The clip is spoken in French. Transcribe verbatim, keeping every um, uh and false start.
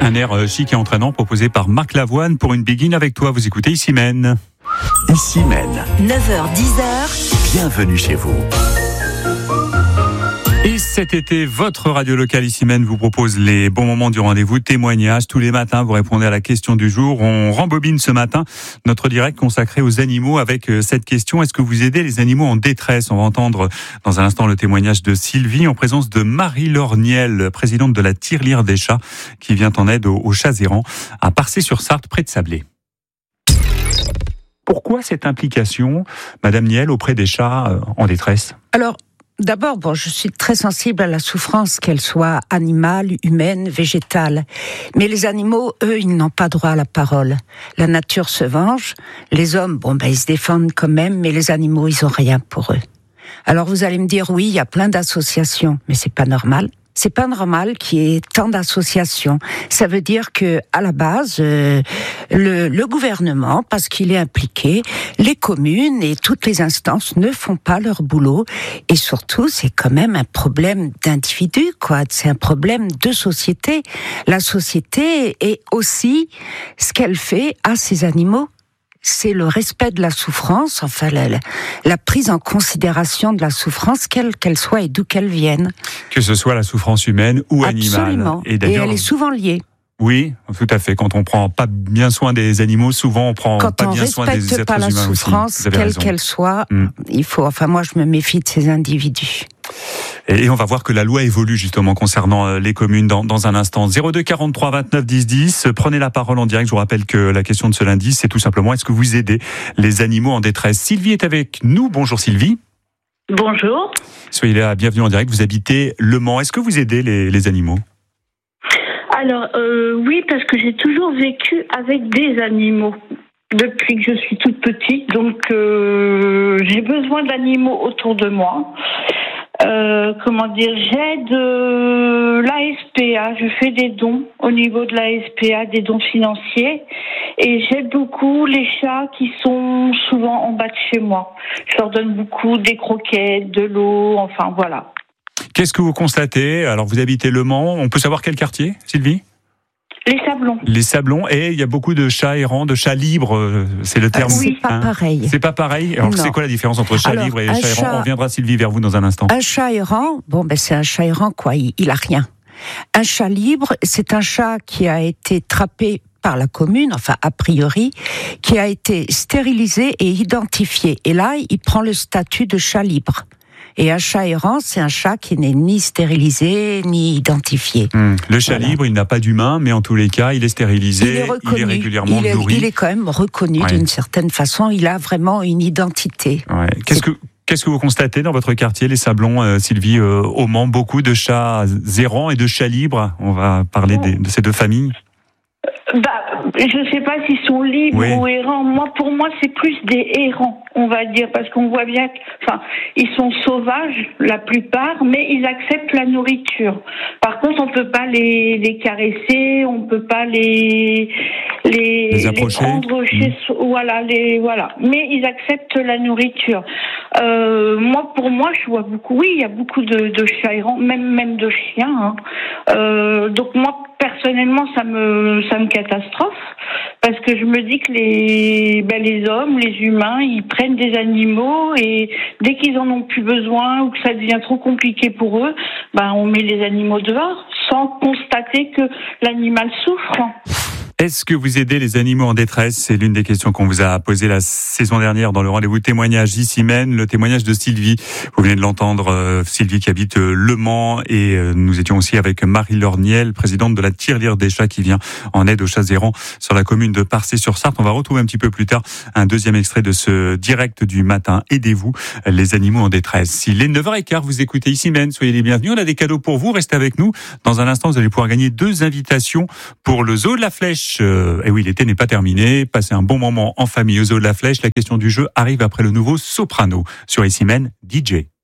Un air chic et entraînant proposé par Marc Lavoine pour une Begin avec toi. Vous écoutez Ici Mène. Ici Mène. neuf heures dix heures. Bienvenue chez vous. Et cet été, votre radio locale Ici Mène vous propose les bons moments du rendez-vous, témoignages. Tous les matins, vous répondez à la question du jour. On rembobine ce matin notre direct consacré aux animaux avec cette question. Est-ce que vous aidez les animaux en détresse? On va entendre dans un instant le témoignage de Sylvie en présence de Marie-Laure Niel, présidente de la Tirelire des chats, qui vient en aide aux, aux chats errants à Parçay-sur-Sarthe, près de Sablé. Pourquoi cette implication, Madame Niel, auprès des chats en détresse? Alors, D'abord, bon, je suis très sensible à la souffrance, qu'elle soit animale, humaine, végétale. Mais les animaux, eux, ils n'ont pas droit à la parole. La nature se venge. Les hommes, bon, ben, ils se défendent quand même, mais les animaux, ils ont rien pour eux. Alors vous allez me dire, oui, il y a plein d'associations, mais c'est pas normal. C'est pas normal qu'il y ait tant d'associations. Ça veut dire que, à la base, euh, le, le gouvernement, parce qu'il est impliqué, les communes et toutes les instances ne font pas leur boulot. Et surtout, c'est quand même un problème d'individu, quoi. C'est un problème de société. La société est aussi ce qu'elle fait à ces animaux. C'est le respect de la souffrance, enfin la, la, la prise en considération de la souffrance, quelle qu'elle soit et d'où qu'elle vienne. Que ce soit la souffrance humaine ou animale. Absolument. Et, et elle est souvent liée. Oui, tout à fait. Quand on prend pas bien soin des animaux, souvent on prend Quand pas on bien soin des êtres humains aussi. Quand on respecte pas la souffrance, quelle raison. qu'elle soit, mm. il faut. Enfin, moi, je me méfie de ces individus. Et on va voir que la loi évolue justement concernant les communes dans, dans un instant. zéro deux quarante-trois vingt-neuf dix dix. Prenez la parole en direct. Je vous rappelle que la question de ce lundi, c'est tout simplement est-ce que vous aidez les animaux en détresse? Sylvie est avec nous. Bonjour Sylvie. Bonjour. Soyez là, bienvenue en direct. Vous habitez Le Mans. Est-ce que vous aidez les, les animaux? Alors euh, oui, parce que j'ai toujours vécu avec des animaux depuis que je suis toute petite. Donc euh, j'ai besoin d'animaux autour de moi. Euh, comment dire, j'aide euh, l'A S P A, je fais des dons au niveau de l'A S P A, des dons financiers, et j'aide beaucoup les chats qui sont souvent en bas de chez moi. Je leur donne beaucoup des croquettes, de l'eau, enfin voilà. Qu'est-ce que vous constatez? Alors vous habitez Le Mans, on peut savoir quel quartier, Sylvie? Les Sablons. Les Sablons, et il y a beaucoup de chats errants, de chats libres, c'est le terme. Ah, c'est pas hein pareil. C'est pas pareil. Alors non. C'est quoi la différence entre chat Alors, libre et chat chat errant? On reviendra Sylvie vers vous dans un instant. Un chat errant, bon ben c'est un chat errant quoi, il, il a rien. Un chat libre, c'est un chat qui a été trappé par la commune, enfin a priori, qui a été stérilisé et identifié. Et là, il prend le statut de chat libre. Et un chat errant, c'est un chat qui n'est ni stérilisé, ni identifié. Mmh. Le chat voilà. libre, il n'a pas d'humain, mais en tous les cas, il est stérilisé, il est, reconnu, il est régulièrement il est, nourri. Il est quand même reconnu ouais. d'une certaine façon, il a vraiment une identité. Ouais. Qu'est-ce que, qu'est-ce que vous constatez dans votre quartier, les Sablons, euh, Sylvie, euh, au Mans? Beaucoup de chats errants et de chats libres. On va parler oh. des, de ces deux familles. Bah, je ne sais pas s'ils sont libres oui. ou errants. Moi, pour moi, c'est plus des errants, on va dire, parce qu'on voit bien, enfin, ils sont sauvages la plupart, mais ils acceptent la nourriture. Par contre, on peut pas les, les caresser, on peut pas les les, les, les prendre chez, mmh. voilà, les voilà. Mais ils acceptent la nourriture. Euh, moi, pour moi, je vois beaucoup. Oui, il y a beaucoup de, de chats errants, même même de chiens. Hein. Euh, donc moi. Personnellement, ça me ça me catastrophe parce que je me dis que les ben, les hommes, les humains, ils prennent des animaux et dès qu'ils en ont plus besoin ou que ça devient trop compliqué pour eux, ben on met les animaux dehors sans constater que l'animal souffre. Est-ce que vous aidez les animaux en détresse? C'est l'une des questions qu'on vous a posées la saison dernière dans le rendez-vous témoignage Ici Mène, le témoignage de Sylvie. Vous venez de l'entendre, euh, Sylvie qui habite euh, Le Mans, et euh, nous étions aussi avec Marie-Laure Niel, présidente de la Tirelire des chats, qui vient en aide aux chats errants sur la commune de Parçay-sur-Sarthe. On va retrouver un petit peu plus tard un deuxième extrait de ce direct du matin. Aidez-vous les animaux en détresse. Il est neuf heures quinze, vous écoutez Ici Mène, soyez les bienvenus. On a des cadeaux pour vous, restez avec nous. Dans un instant, vous allez pouvoir gagner deux invitations pour le Zoo de la Flèche. Euh, et oui, l'été n'est pas terminé. Passez un bon moment en famille au Zoo de la Flèche. La question du jeu arrive après le nouveau Soprano sur Ici Mène, D J.